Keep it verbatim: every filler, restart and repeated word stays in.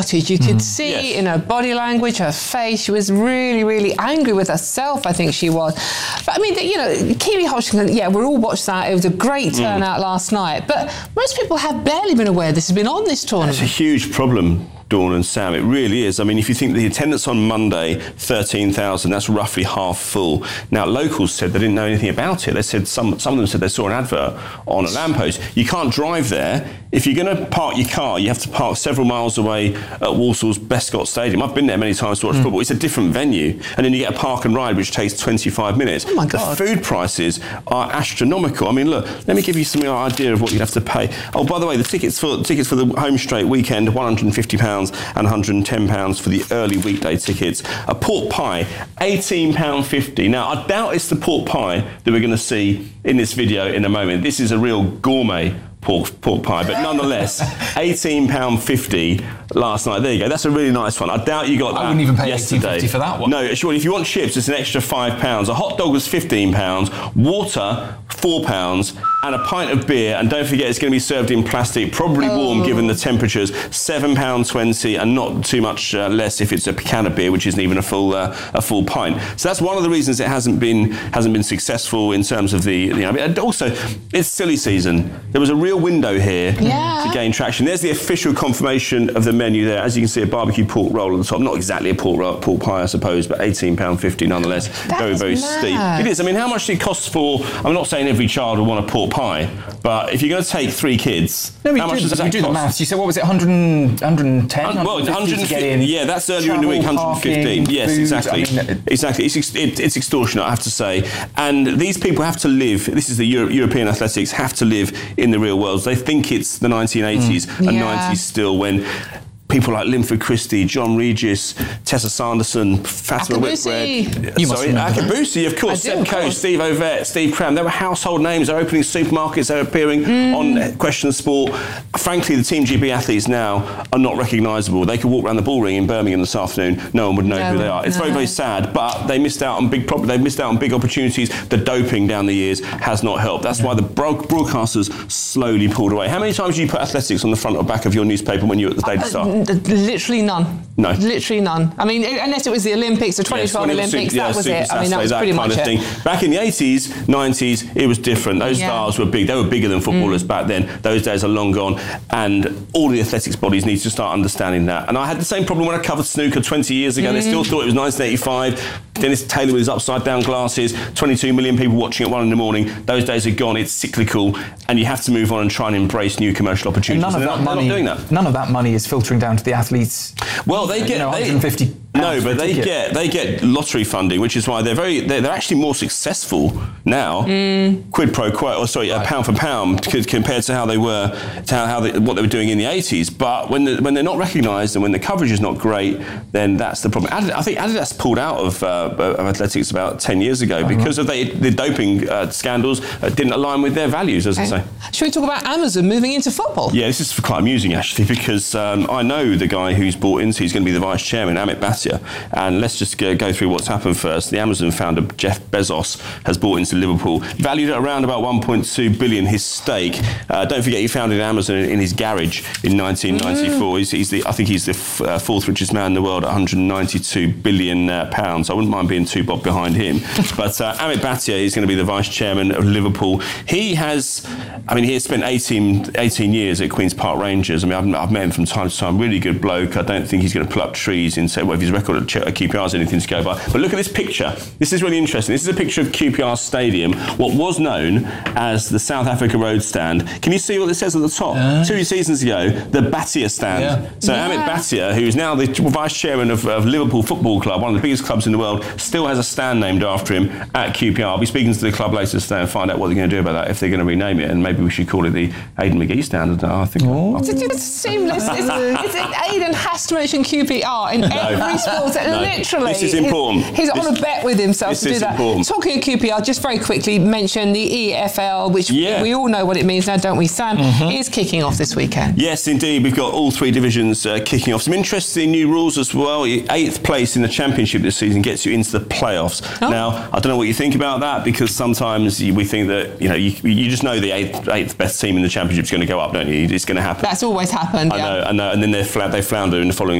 excited. You could Mm. see Yes. in her body language, her face, she was really, really angry with herself, I think she was. But I mean, you know, Kiwi Hodgson, yeah, we all watched that. It was a great turnout mm. last night. But most people have barely been aware this has been on this tournament. It's a huge problem, Dawn and Sam, it really is. I mean, if you think the attendance on Monday, thirteen thousand, that's roughly half full. Now, locals said they didn't know anything about it. They said some some of them said they saw an advert on a lamppost. You can't drive there. If you're going to park your car, you have to park several miles away at Walsall's Bescott Stadium. I've been there many times to watch mm. football. It's a different venue. And then you get a park and ride, which takes twenty-five minutes. Oh, my God. The food prices are astronomical. I mean, look, let me give you some idea of what you'd have to pay. Oh, by the way, the tickets for tickets for the home straight weekend, one hundred fifty pounds and one hundred ten pounds for the early weekday tickets. A pork pie, eighteen pounds fifty. Now, I doubt it's the pork pie that we're going to see in this video in a moment. This is a real gourmet pork, pork pie, but nonetheless, eighteen pounds fifty last night. There you go. That's a really nice one. I doubt you got that I wouldn't even pay yesterday. eighteen fifty for that one. No, sure. If you want chips, it's an extra five pounds. A hot dog was fifteen pounds. Water, four pounds. And a pint of beer, and don't forget it's going to be served in plastic, probably oh. warm given the temperatures, seven pounds twenty, and not too much uh, less if it's a can of beer, which isn't even a full uh, a full pint. So that's one of the reasons it hasn't been hasn't been successful in terms of the, you know, and also it's silly season. There was a real window here yeah. to gain traction. There's the official confirmation of the menu there. As you can see, a barbecue pork roll at the top. Not exactly a pork roll, pork pie, I suppose, but eighteen pounds fifty nonetheless. That very, very mad. steep. It is. I mean, how much did it cost for, I'm not saying every child will want a pork pie, but if you're going to take three kids, no, we how much do, does that we do cost? the maths. You said, what was it, one hundred, one ten? Well, one hundred fifty, to get in, yeah, that's earlier in the week, one hundred fifteen. Parking, yes, food, exactly. I mean, exactly. It's, it, it's extortionate, I have to say. And these people have to live, this is the Euro, European athletics, have to live in the real world. They think it's the nineteen eighties mm. and yeah. nineties still, when people like Linford Christie, John Regis, Tessa Sanderson, Fatima Akabusi. Whitbread. You Sorry, Akabusi, of course. I do, Seb of Coe, course. Steve Ovett, Steve Cram. They were household names. They're opening supermarkets. They're appearing mm. on Question Sport. Frankly, the Team G B athletes now are not recognisable. They could walk around the ball ring in Birmingham this afternoon. No one would know no, who they are. It's no. very, very sad. But they missed out on big. Pro- they missed out on big opportunities. The doping down the years has not helped. That's yeah. why the bro- broadcasters slowly pulled away. How many times did you put athletics on the front or back of your newspaper when you were at the Daily Star? Uh, literally none. No. Literally none. I mean, unless it was the Olympics, the twenty twelve yes, Olympics, super, that yeah, was Super it. Saturday, I mean, that was that pretty kind much of it. thing. Back in the eighties, nineties, it was different. Those Yeah. stars were big. They were bigger than footballers Mm. back then. Those days are long gone. And all the athletics bodies need to start understanding that. And I had the same problem when I covered snooker twenty years ago. Mm. They still thought it was nineteen eighty-five. Dennis Taylor with his upside-down glasses, twenty-two million people watching at one in the morning. Those days are gone. It's cyclical. And you have to move on and try and embrace new commercial opportunities. None of, and that they're not, money, they're not doing that. none of that money is filtering down to the athletes. Well, they get... You know, they, one hundred fifty No, but they get they get lottery funding, which is why they're very they're, they're actually more successful now, mm. quid pro quo, or sorry, right. pound for pound, compared to how they were, to how, how they, what they were doing in the eighties. But when the, when they're not recognised and when the coverage is not great, then that's the problem. Adidas, I think Adidas pulled out of, uh, of athletics about ten years ago oh, because right. of the, the doping uh, scandals uh, didn't align with their values, as okay. I say. Should we talk about Amazon moving into football? Yeah, this is quite amusing actually, because um, I know the guy who's bought into, he's going to be the vice chairman, Amit Bhatia, and let's just go, go through what's happened first. The Amazon founder, Jeff Bezos, has bought into Liverpool, valued at around about one point two billion, his stake. Uh, don't forget, he founded Amazon in his garage in nineteen ninety-four. Mm. He's, he's the, I think he's the f- uh, fourth richest man in the world at one hundred ninety-two billion uh, pounds. I wouldn't mind being two bob behind him. But uh, Amit Bhatia is going to be the vice chairman of Liverpool. He has, I mean, he has spent eighteen, eighteen years at Queen's Park Rangers. I mean, I've, I've met him from time to time. Really good bloke. I don't think he's going to pull up trees and say, well, if his record at Q P R is anything to go by. But look at this picture. This is really interesting. This is a picture of Q P R Stadium, what was known as the South Africa Road Stand. Can you see what it says at the top? Uh, Two seasons ago, the Bhatia Stand. Yeah. So yeah. Amit Bhatia, who is now the vice chairman of, of Liverpool Football Club, one of the biggest clubs in the world, still has a stand named after him at Q P R. I'll be speaking to the club later today and find out what they're going to do about that, if they're going to rename it, and maybe we should call it the Aidan McGee Stand. I think. Oh. It's, it's seamless. It's, it's, Aidan has to mention Q P R in every no. sport. No. Literally. This is important. He's, he's this, on a bet with himself this to do is that. Important. Talking of Q P R, just very quickly mention the E F L, which yeah. we all know what it means now, don't we, Sam? Mm-hmm. Is kicking off this weekend. Yes, indeed. We've got all three divisions uh, kicking off. Some interesting new rules as well. Eighth place in the championship this season gets you into the playoffs. Oh. Now, I don't know what you think about that, because sometimes we think that, you know, you, you just know the eighth, eighth best team in the championship is going to go up, don't you? It's going to happen. That's always happened. I yeah. know, I know. And then they flounder in the following